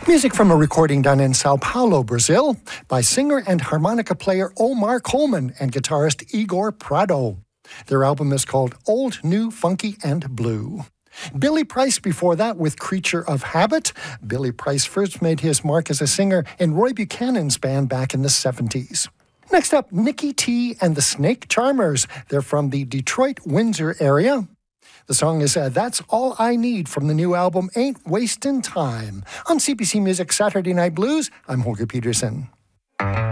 Music from a recording done in Sao Paulo, Brazil, by singer and harmonica player Omar Coleman and guitarist Igor Prado. Their album is called Old, New, Funky, and Blue. Billy Price before that with Creature of Habit. Billy Price first made his mark as a singer in Roy Buchanan's band back in the 70s. Next up, Nikki T and the Snake Charmers. They're from the Detroit, Windsor area. The song is That's All I Need from the new album Ain't Wastin' Time. On CBC Music Saturday Night Blues, I'm Holger Peterson.